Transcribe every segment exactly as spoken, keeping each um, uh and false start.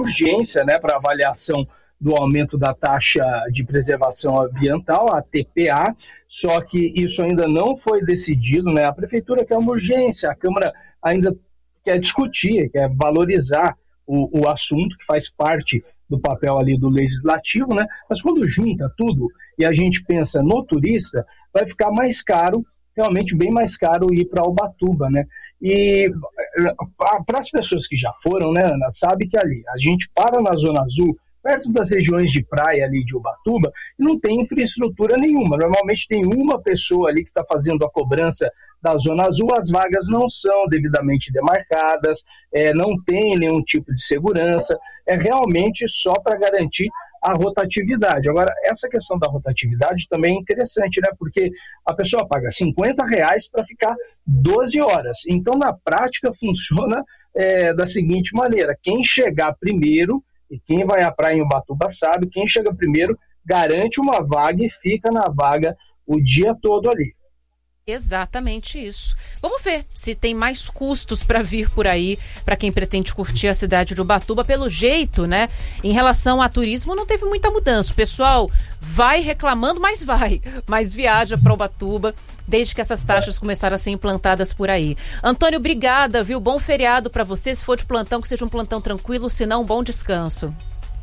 urgência, né, para avaliação do aumento da taxa de preservação ambiental, a T P A, só que isso ainda não foi decidido, né? A Prefeitura quer uma urgência, a Câmara ainda quer discutir, quer valorizar o, o assunto, que faz parte do papel ali do Legislativo, né? Mas quando junta tudo e a gente pensa no turista, vai ficar mais caro, realmente bem mais caro ir para Ubatuba, né? E para as pessoas que já foram, né, Ana, sabe que ali a gente para na Zona Azul, perto das regiões de praia ali de Ubatuba, não tem infraestrutura nenhuma. Normalmente tem uma pessoa ali que está fazendo a cobrança da Zona Azul, as vagas não são devidamente demarcadas, é, não tem nenhum tipo de segurança, é realmente só para garantir a rotatividade. Agora, essa questão da rotatividade também é interessante, né? Porque a pessoa paga cinquenta reais para ficar doze horas. Então, na prática, funciona é, da seguinte maneira: quem chegar primeiro, e quem vai à praia em Ubatuba sabe, quem chega primeiro garante uma vaga e fica na vaga o dia todo ali. Exatamente isso. Vamos ver se tem mais custos para vir por aí, para quem pretende curtir a cidade de Ubatuba. Pelo jeito, né, em relação a turismo, não teve muita mudança. O pessoal vai reclamando, mas vai, mas viaja para Ubatuba desde que essas taxas começaram a ser implantadas por aí. Antônio, obrigada, viu? Bom feriado para você. Se for de plantão, que seja um plantão tranquilo, se não, bom descanso.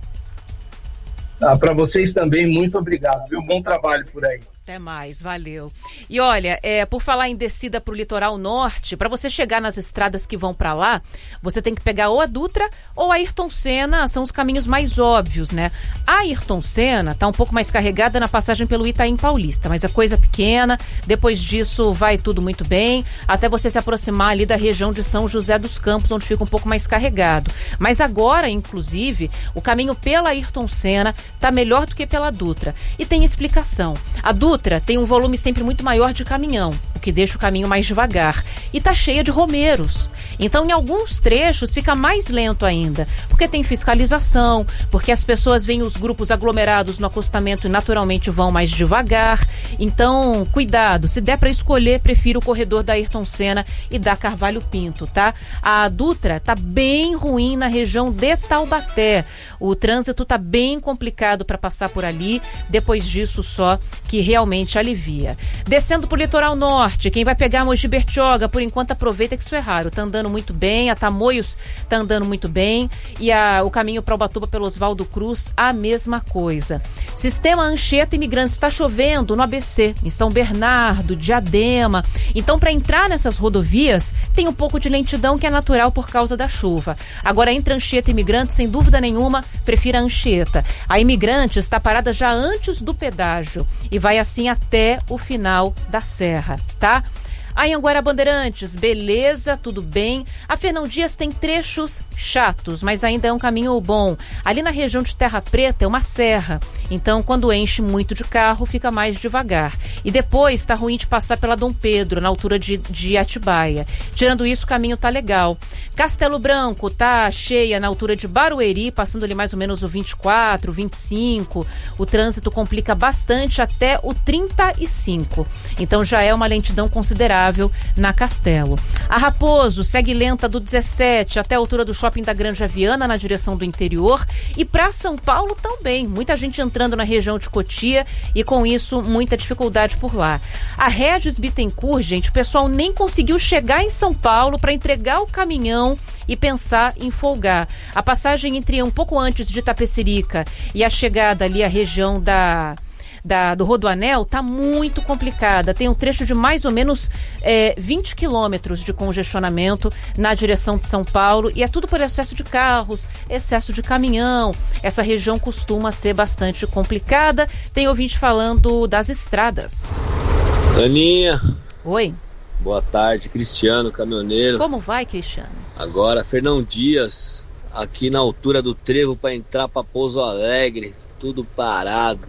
Ah, para vocês também, muito obrigado, viu? Bom trabalho por aí. Até mais, valeu. E olha, é, por falar em descida para o litoral norte, para você chegar nas estradas que vão para lá, você tem que pegar ou a Dutra ou a Ayrton Senna, são os caminhos mais óbvios, né? A Ayrton Senna tá um pouco mais carregada na passagem pelo Itaim Paulista, mas é coisa pequena, depois disso vai tudo muito bem, até você se aproximar ali da região de São José dos Campos, onde fica um pouco mais carregado. Mas agora, inclusive, o caminho pela Ayrton Senna tá melhor do que pela Dutra. E tem explicação. A Dutra tem um volume sempre muito maior de caminhão, o que deixa o caminho mais devagar. E tá cheia de romeiros. Então, em alguns trechos, fica mais lento ainda, porque tem fiscalização, porque as pessoas veem os grupos aglomerados no acostamento e naturalmente vão mais devagar. Então, cuidado, se der para escolher, prefiro o corredor da Ayrton Senna e da Carvalho Pinto, tá? A Dutra tá bem ruim na região de Taubaté. O trânsito tá bem complicado para passar por ali, depois disso só que realmente alivia. Descendo pro litoral norte, quem vai pegar Mogi Bertioga, por enquanto aproveita que isso é raro, tá andando muito bem, a Tamoios tá andando muito bem e a, o caminho para Ubatuba pelo Oswaldo Cruz, a mesma coisa. Sistema Anchieta Imigrantes, está chovendo no A B C, em São Bernardo, Diadema, então para entrar nessas rodovias tem um pouco de lentidão que é natural por causa da chuva. Agora entre Anchieta e Imigrantes, sem dúvida nenhuma, prefira a Anchieta. A Imigrantes está parada já antes do pedágio e vai assim até o final da serra, tá? A Anhanguera Bandeirantes, beleza, tudo bem. A Fernão Dias tem trechos chatos, mas ainda é um caminho bom. Ali na região de Terra Preta é uma serra, então quando enche muito de carro fica mais devagar. E depois tá ruim de passar pela Dom Pedro, na altura de, de Atibaia. Tirando isso, o caminho tá legal. Castelo Branco tá cheia na altura de Barueri, passando ali mais ou menos o vinte e quatro, vinte e cinco. O trânsito complica bastante até o trinta e cinco. Então já é uma lentidão considerável na Castelo. A Raposo segue lenta do dezessete até a altura do shopping da Granja Viana, na direção do interior. E para São Paulo também. Muita gente entrando na região de Cotia e com isso muita dificuldade por lá. A Regis Bittencourt, gente, o pessoal nem conseguiu chegar em São Paulo para entregar o caminhão e pensar em folgar. A passagem entre um pouco antes de Itapecerica e a chegada ali à região da... Da, do Rodoanel tá muito complicada, tem um trecho de mais ou menos é, vinte quilômetros de congestionamento na direção de São Paulo e é tudo por excesso de carros, excesso de caminhão. Essa região costuma ser bastante complicada. Tem ouvinte falando das estradas. Aninha. Oi. Boa tarde, Cristiano, caminhoneiro. Como vai, Cristiano? Agora, Fernão Dias, aqui na altura do Trevo para entrar para Pouso Alegre, tudo parado.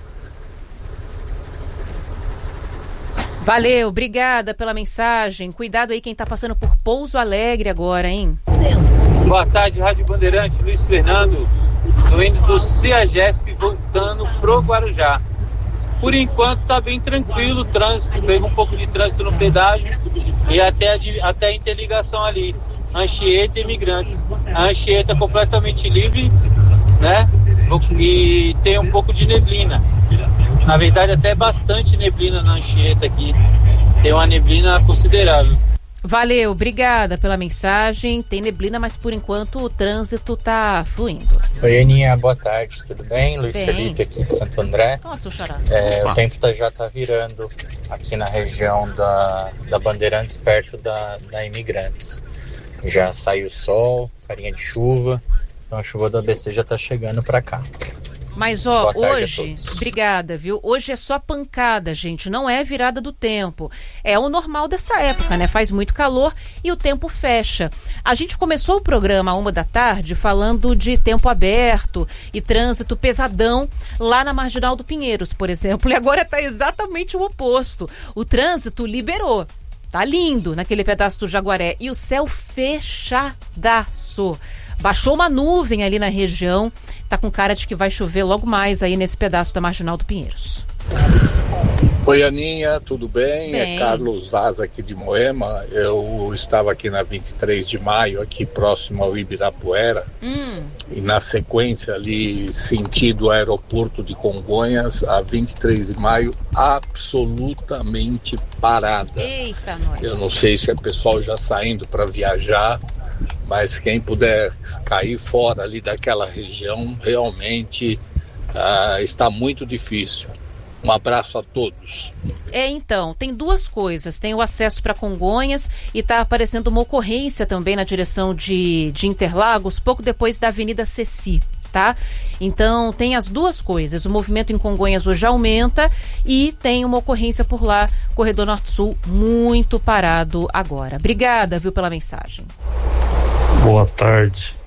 Valeu, obrigada pela mensagem. Cuidado aí quem tá passando por Pouso Alegre agora, hein? Boa tarde, Rádio Bandeirante, Luiz Fernando. Tô indo do CEAGESP voltando pro Guarujá. Por enquanto tá bem tranquilo o trânsito, pega um pouco de trânsito no pedágio e até a, até a interligação ali. Anchieta e Imigrantes. A Anchieta é completamente livre, né? E tem um pouco de neblina. Na verdade, até bastante neblina na Anchieta aqui. Tem uma neblina considerável. Valeu, obrigada pela mensagem. Tem neblina, mas por enquanto o trânsito tá fluindo. Oi, Aninha, boa tarde, tudo bem? Luiz Bem. Felipe aqui de Santo André. Nossa, o xará. É, o tempo tá, já tá virando aqui na região da, da Bandeirantes, perto da, da Imigrantes. Já saiu o sol, carinha de chuva, então a chuva do A B C já tá chegando pra cá. Mas, ó, Boa tarde hoje, obrigada, viu? Hoje é só pancada, gente, não é virada do tempo. É o normal dessa época, né? Faz muito calor e o tempo fecha. A gente começou o programa à uma da tarde falando de tempo aberto e trânsito pesadão lá na Marginal do Pinheiros, por exemplo. E agora tá exatamente o oposto. O trânsito liberou. Tá lindo naquele pedaço do Jaguaré. E o céu fechadaço. Baixou uma nuvem ali na região. Tá com cara de que vai chover logo mais aí nesse pedaço da Marginal do Pinheiros. Oi, Aninha, tudo bem? Bem. É Carlos Vaz aqui de Moema. Eu estava aqui na vinte e três de maio, aqui próximo ao Ibirapuera. Hum. E na sequência ali, sentido aeroporto de Congonhas, a vinte e três de maio, absolutamente parada. Eita, nós. Eu não sei se é pessoal já saindo para viajar, mas quem puder cair fora ali daquela região, realmente ah, está muito difícil. Um abraço a todos. É, então, tem duas coisas. Tem o acesso para Congonhas e está aparecendo uma ocorrência também na direção de, de Interlagos, pouco depois da Avenida Ceci, tá? Então, tem as duas coisas. O movimento em Congonhas hoje aumenta e tem uma ocorrência por lá, Corredor Norte-Sul, muito parado agora. Obrigada, viu, pela mensagem. Boa tarde.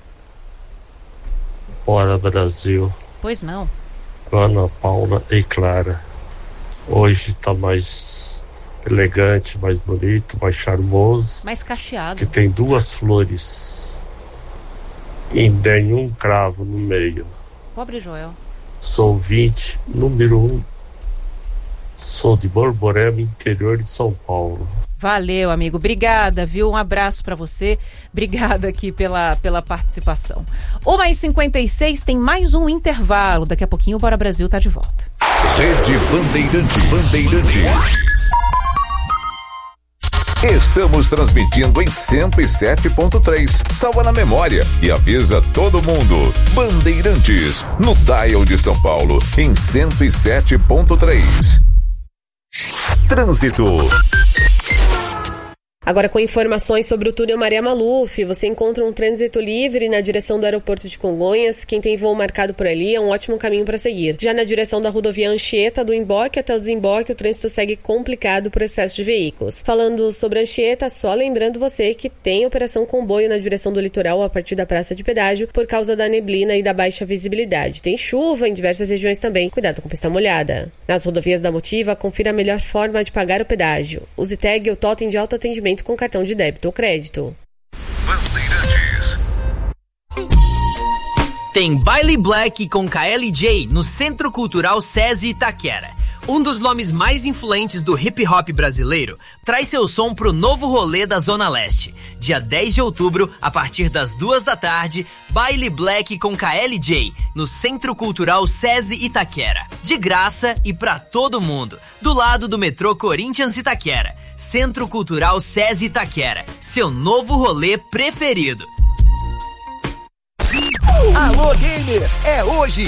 Bora, Brasil. Pois não. Ana Paula e Clara. Hoje está mais elegante, mais bonito, mais charmoso. Mais cacheado. Que tem duas flores e nenhum cravo no meio. Pobre Joel. Sou vinte, número um. Sou de Borborema, interior de São Paulo. Valeu, amigo. Obrigada, viu? Um abraço pra você. Obrigada aqui pela, pela participação. uma e cinquenta e seis, tem mais um intervalo. Daqui a pouquinho o Bora Brasil tá de volta. Rede Bandeirantes. Bandeirantes. Estamos transmitindo em cento e sete ponto três. Salva na memória e avisa todo mundo. Bandeirantes, no dial de São Paulo, em cento e sete ponto três. Trânsito. Agora com informações sobre o túnel Maria Maluf, você encontra um trânsito livre na direção do aeroporto de Congonhas. Quem tem voo marcado por ali é um ótimo caminho para seguir. Já na direção da rodovia Anchieta, do emboque até o desemboque, o trânsito segue complicado por excesso de veículos. Falando sobre Anchieta, só lembrando você que tem operação comboio na direção do litoral a partir da praça de pedágio por causa da neblina e da baixa visibilidade. Tem chuva em diversas regiões também, cuidado com pista molhada. Nas rodovias da Motiva, confira a melhor forma de pagar o pedágio. Use tag ou totem de autoatendimento com cartão de débito ou crédito. Bandeirantes. Tem Baile Black com K L J no Centro Cultural SESI Itaquera. Um dos nomes mais influentes do hip hop brasileiro traz seu som pro novo rolê da Zona Leste. Dia dez de outubro, a partir das duas da tarde, Baile Black com K L J no Centro Cultural SESI Itaquera. De graça e pra todo mundo, do lado do metrô Corinthians Itaquera. Centro Cultural SESI Itaquera, seu novo rolê preferido. Alô, gamer, é hoje!